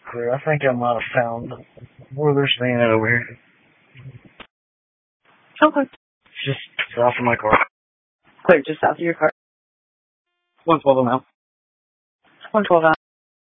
clear. I think I might have found where they're staying at over here. Okay. Just south of my car. Clear, just south of your car. 112 now. 112 out.